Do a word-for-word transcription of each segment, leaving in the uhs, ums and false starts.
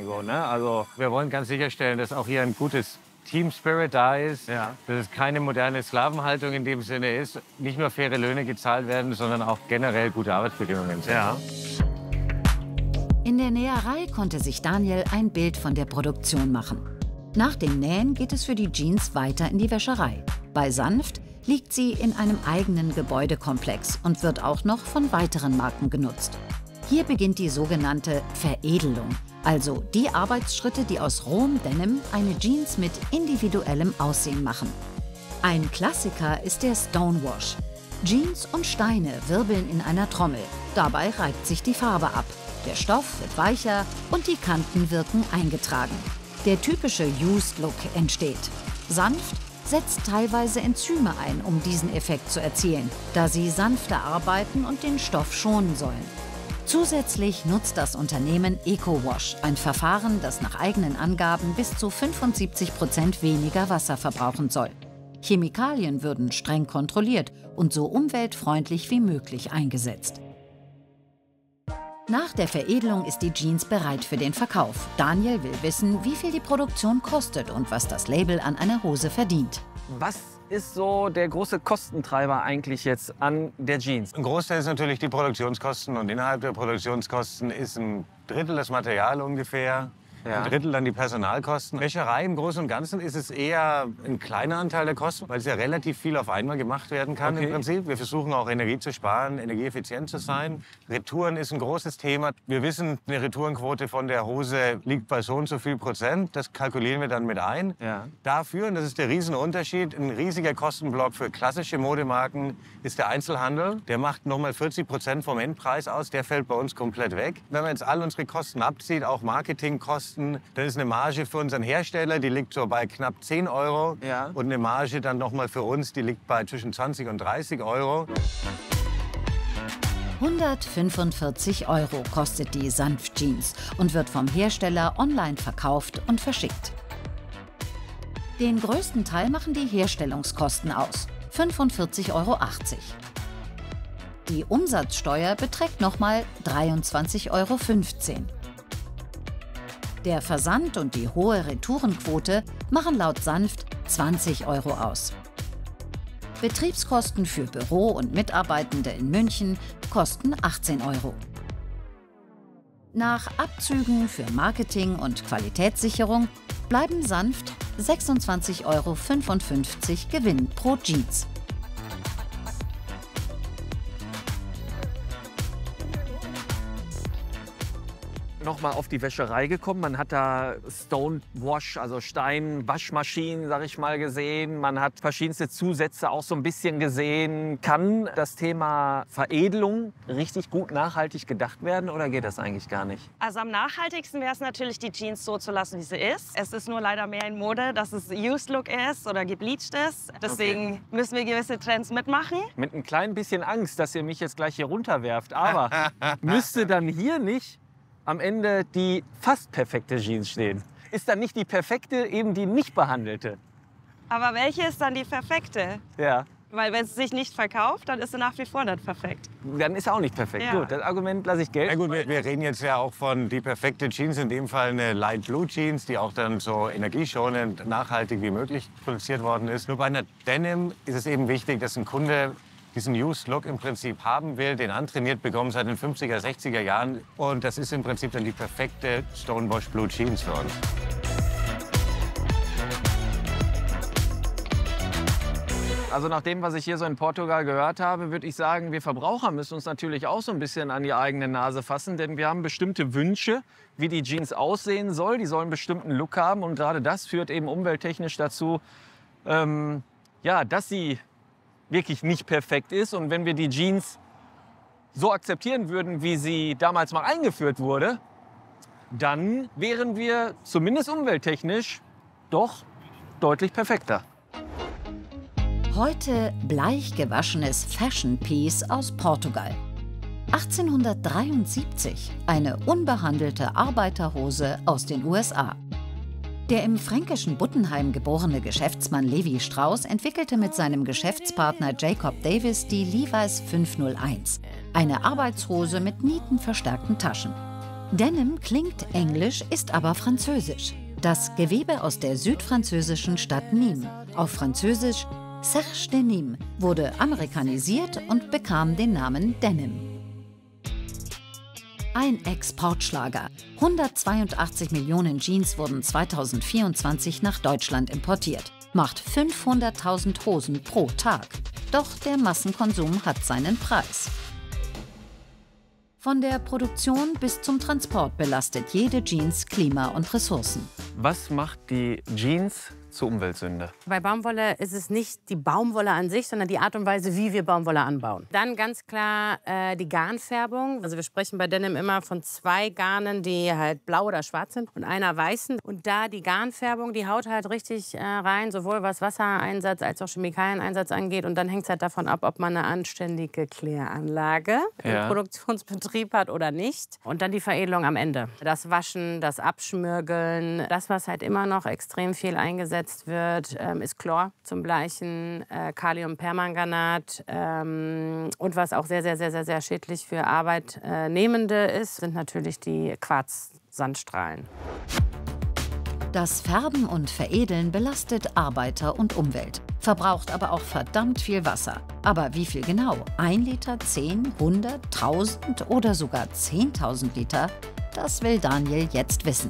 So, ne? Also wir wollen ganz sicherstellen, dass auch hier ein gutes Team Spirit da ist, Ja. dass es keine moderne Sklavenhaltung in dem Sinne ist, nicht nur faire Löhne gezahlt werden, sondern auch generell gute Arbeitsbedingungen sind. Ja. In der Näherei konnte sich Daniel ein Bild von der Produktion machen. Nach dem Nähen geht es für die Jeans weiter in die Wäscherei. Bei Sanft liegt sie in einem eigenen Gebäudekomplex und wird auch noch von weiteren Marken genutzt. Hier beginnt die sogenannte Veredelung, also die Arbeitsschritte, die aus rohem Denim eine Jeans mit individuellem Aussehen machen. Ein Klassiker ist der Stonewash. Jeans und Steine wirbeln in einer Trommel. Dabei reibt sich die Farbe ab. Der Stoff wird weicher und die Kanten wirken eingetragen. Der typische Used Look entsteht. Sanft setzt teilweise Enzyme ein, um diesen Effekt zu erzielen, da sie sanfter arbeiten und den Stoff schonen sollen. Zusätzlich nutzt das Unternehmen EcoWash, ein Verfahren, das nach eigenen Angaben bis zu fünfundsiebzig Prozent weniger Wasser verbrauchen soll. Chemikalien würden streng kontrolliert und so umweltfreundlich wie möglich eingesetzt. Nach der Veredelung ist die Jeans bereit für den Verkauf. Daniel will wissen, wie viel die Produktion kostet und was das Label an einer Hose verdient. Was ist so der große Kostentreiber eigentlich jetzt an der Jeans? Ein Großteil ist natürlich die Produktionskosten und innerhalb der Produktionskosten ist ein Drittel das Material ungefähr. Ja. Ein Drittel dann die Personalkosten. Wäscherei im Großen und Ganzen ist es eher ein kleiner Anteil der Kosten, weil es ja relativ viel auf einmal gemacht werden kann Okay. im Prinzip. Wir versuchen auch Energie zu sparen, energieeffizient zu sein. Retouren ist ein großes Thema. Wir wissen, eine Retourenquote von der Hose liegt bei so und so viel Prozent. Das kalkulieren wir dann mit ein. Ja. Dafür, und das ist der Riesenunterschied, ein riesiger Kostenblock für klassische Modemarken ist der Einzelhandel. Der macht noch mal vierzig Prozent vom Endpreis aus. Der fällt bei uns komplett weg. Wenn man jetzt all unsere Kosten abzieht, auch Marketingkosten, dann ist eine Marge für unseren Hersteller, die liegt so bei knapp zehn Euro. Ja. Und eine Marge dann noch mal für uns, die liegt bei zwischen zwanzig und dreißig Euro. hundertfünfundvierzig Euro kostet die Sanft-Jeans und wird vom Hersteller online verkauft und verschickt. Den größten Teil machen die Herstellungskosten aus, fünfundvierzig Euro achtzig. Die Umsatzsteuer beträgt nochmal dreiundzwanzig Euro fünfzehn. Der Versand und die hohe Retourenquote machen laut Sanft zwanzig Euro aus. Betriebskosten für Büro und Mitarbeitende in München kosten achtzehn Euro. Nach Abzügen für Marketing und Qualitätssicherung bleiben Sanft sechsundzwanzig Euro fünfundfünfzig Gewinn pro Jeans. Noch mal auf die Wäscherei gekommen. Man hat da Stonewash, also Steinwaschmaschinen, sag ich mal, gesehen. Man hat verschiedenste Zusätze auch so ein bisschen gesehen. Kann das Thema Veredelung richtig gut nachhaltig gedacht werden oder geht das eigentlich gar nicht? Also am nachhaltigsten wäre es natürlich, die Jeans so zu lassen, wie sie ist. Es ist nur leider mehr in Mode, dass es Used Look ist oder gebleached ist. Deswegen okay. müssen wir gewisse Trends mitmachen. Mit ein klein bisschen Angst, dass ihr mich jetzt gleich hier runterwerft. Aber müsste dann hier nicht am Ende die fast perfekte Jeans stehen? Ist dann nicht die perfekte eben die nicht behandelte? Aber welche ist dann die perfekte? Ja. Weil wenn es sich nicht verkauft, dann ist sie nach wie vor nicht perfekt. Dann ist sie auch nicht perfekt. Ja. Gut, das Argument lasse ich gelten. Ja gut, wir, wir reden jetzt ja auch von die perfekte Jeans, in dem Fall eine Light Blue Jeans, die auch dann so energieschonend, nachhaltig wie möglich produziert worden ist. Nur bei einer Denim ist es eben wichtig, dass ein Kunde diesen Used Look im Prinzip haben will, den antrainiert bekommen seit den fünfziger, sechziger Jahren. Und das ist im Prinzip dann die perfekte Stonewash Blue Jeans für uns. Also nach dem, was ich hier so in Portugal gehört habe, würde ich sagen, wir Verbraucher müssen uns natürlich auch so ein bisschen an die eigene Nase fassen. Denn wir haben bestimmte Wünsche, wie die Jeans aussehen soll. Die sollen einen bestimmten Look haben. Und gerade das führt eben umwelttechnisch dazu, ähm, ja, dass sie wirklich nicht perfekt ist. Und wenn wir die Jeans so akzeptieren würden, wie sie damals mal eingeführt wurde, dann wären wir zumindest umwelttechnisch doch deutlich perfekter. Heute bleich gewaschenes Fashion Piece aus Portugal. achtzehnhundertdreiundsiebzig eine unbehandelte Arbeiterhose aus den U S A. Der im fränkischen Buttenheim geborene Geschäftsmann Levi Strauss entwickelte mit seinem Geschäftspartner Jacob Davis die Levi's fünfhunderteins, eine Arbeitshose mit nietenverstärkten Taschen. Denim klingt englisch, ist aber französisch. Das Gewebe aus der südfranzösischen Stadt Nîmes, auf Französisch Serge de Nîmes, wurde amerikanisiert und bekam den Namen Denim. Ein Exportschlager. hundertzweiundachtzig Millionen Jeans wurden zweitausendvierundzwanzig nach Deutschland importiert. Macht fünfhunderttausend Hosen pro Tag. Doch der Massenkonsum hat seinen Preis. Von der Produktion bis zum Transport belastet jede Jeans Klima und Ressourcen. Was macht die Jeans zur Umweltsünde? Bei Baumwolle ist es nicht die Baumwolle an sich, sondern die Art und Weise, wie wir Baumwolle anbauen. Dann ganz klar äh, die Garnfärbung. Also wir sprechen bei Denim immer von zwei Garnen, die halt blau oder schwarz sind und einer weißen. Und da die Garnfärbung, die haut halt richtig äh, rein, sowohl was Wassereinsatz als auch Chemikalieneinsatz angeht. Und dann hängt es halt davon ab, ob man eine anständige Kläranlage Ja. im Produktionsbetrieb hat oder nicht. Und dann die Veredelung am Ende. Das Waschen, das Abschmürgeln, das, was halt immer noch extrem viel eingesetzt wird, ähm, ist Chlor zum Bleichen, äh, Kaliumpermanganat ähm, und was auch sehr, sehr, sehr, sehr, sehr schädlich für Arbeitnehmende ist, sind natürlich die Quarzsandstrahlen. Das Färben und Veredeln belastet Arbeiter und Umwelt, verbraucht aber auch verdammt viel Wasser. Aber wie viel genau? Ein Liter, zehn, hundert, tausend oder sogar zehntausend Liter? Das will Daniel jetzt wissen.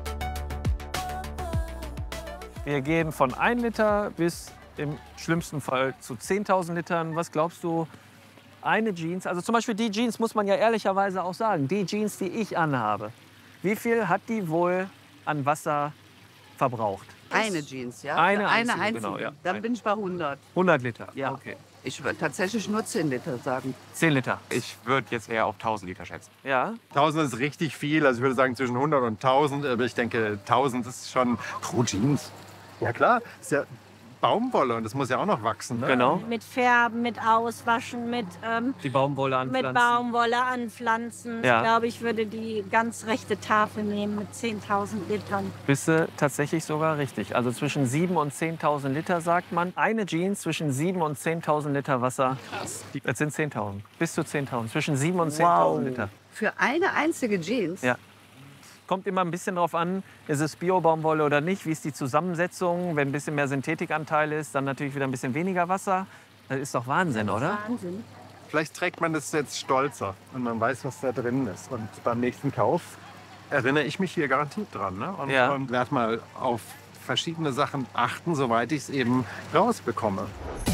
Wir gehen von ein Liter bis im schlimmsten Fall zu zehntausend Litern. Was glaubst du, eine Jeans, also zum Beispiel die Jeans, muss man ja ehrlicherweise auch sagen, die Jeans, die ich anhabe, wie viel hat die wohl an Wasser verbraucht? Eine Jeans, ja? Eine eine einzige, einzige. genau, ja. Dann bin ich bei hundert. hundert Liter? Ja. Okay. Ich würde tatsächlich nur zehn Liter sagen. zehn Liter? Ich würde jetzt eher auf tausend Liter schätzen. Ja. tausend ist richtig viel. Also ich würde sagen zwischen hundert und tausend. Aber ich denke, tausend ist schon pro Jeans. Ja klar, ist ja Baumwolle und das muss ja auch noch wachsen. Ne? Genau. Mit Färben, mit Auswaschen, mit, ähm, Die Baumwolle anpflanzen. mit Baumwolle anpflanzen. Ja. Ich glaube, ich würde die ganz rechte Tafel nehmen mit zehntausend Litern. Bist du tatsächlich sogar richtig. Also zwischen siebentausend und zehntausend Liter sagt man. Eine Jeans zwischen siebentausend und zehntausend Liter Wasser. Krass. Das sind zehntausend. Bis zu zehntausend. Zwischen siebentausend und zehntausend Liter. Für eine einzige Jeans? Ja. Kommt immer ein bisschen drauf an, ist es Bio-Baumwolle oder nicht, wie ist die Zusammensetzung. Wenn ein bisschen mehr Synthetikanteil ist, dann natürlich wieder ein bisschen weniger Wasser. Das ist doch Wahnsinn, oder? Wahnsinn. Vielleicht trägt man das jetzt stolzer und man weiß, was da drin ist. Und beim nächsten Kauf erinnere ich mich hier garantiert dran. Ne? Und, Ja. und werde mal auf verschiedene Sachen achten, soweit ich es eben rausbekomme.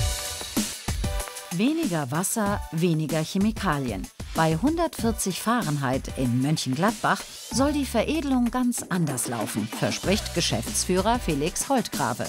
Weniger Wasser, weniger Chemikalien. Bei hundertvierzig Fahrenheit in Mönchengladbach soll die Veredelung ganz anders laufen, verspricht Geschäftsführer Felix Holtgrave.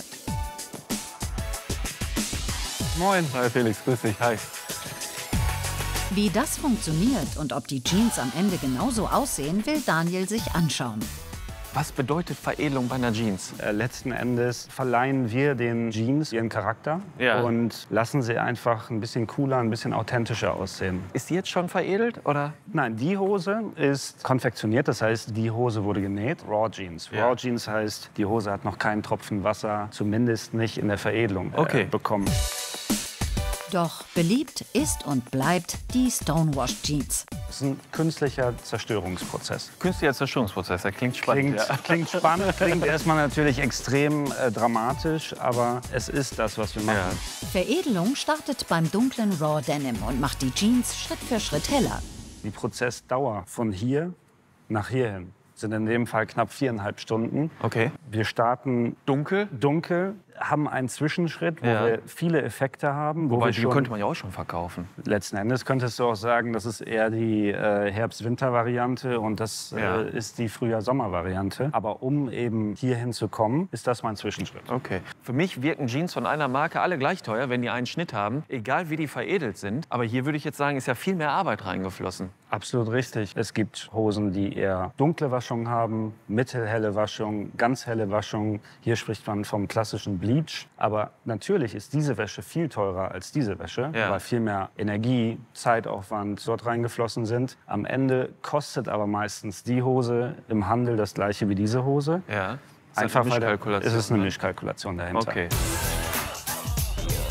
Moin. Hi Felix, grüß dich. Hi. Wie das funktioniert und ob die Jeans am Ende genauso aussehen, will Daniel sich anschauen. Was bedeutet Veredelung bei einer Jeans? Äh, letzten Endes verleihen wir den Jeans ihren Charakter Ja. und lassen sie einfach ein bisschen cooler, ein bisschen authentischer aussehen. Ist die jetzt schon veredelt, oder? Nein, die Hose ist konfektioniert, das heißt, die Hose wurde genäht. Raw Jeans. Ja. Raw Jeans heißt, die Hose hat noch keinen Tropfen Wasser, zumindest nicht in der Veredelung, äh, Okay. bekommen. Doch beliebt ist und bleibt die Stonewashed Jeans. Das ist ein künstlicher Zerstörungsprozess. Künstlicher Zerstörungsprozess, das klingt spannend. Klingt, Ja. klingt spannend, klingt erstmal natürlich extrem äh, dramatisch, aber es ist das, was wir machen. Ja. Veredelung startet beim dunklen Raw Denim und macht die Jeans Schritt für Schritt heller. Die Prozessdauer von hier nach hierhin sind in dem Fall knapp viereinhalb Stunden. Okay. Wir starten Dunkel? dunkel, haben einen Zwischenschritt, wo Ja. wir viele Effekte haben. Wo Wobei, wir die schon, könnte man ja auch schon verkaufen. letzten Endes könntest du auch sagen, das ist eher die äh, Herbst-Winter-Variante und das Ja. äh, ist die Frühjahr-Sommer-Variante. Aber um eben hierhin zu kommen, ist das mein Zwischenschritt. Okay. Für mich wirken Jeans von einer Marke alle gleich teuer, wenn die einen Schnitt haben, egal wie die veredelt sind. Aber hier würde ich jetzt sagen, ist ja viel mehr Arbeit reingeflossen. Absolut richtig. Es gibt Hosen, die eher dunkle Waschung haben, mittelhelle Waschung, ganz helle Waschung. Hier spricht man vom klassischen Bleach. Aber natürlich ist diese Wäsche viel teurer als diese Wäsche, Ja. weil viel mehr Energie, Zeitaufwand dort reingeflossen sind. Am Ende kostet aber meistens die Hose im Handel das gleiche wie diese Hose. Ja. Einfach weil da- Mischkalkulation. es ist eine ne? Mischkalkulation dahinter. Okay.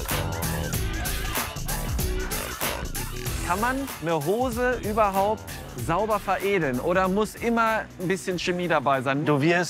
Kann man eine Hose überhaupt sauber veredeln oder muss immer ein bisschen Chemie dabei sein? Du wirst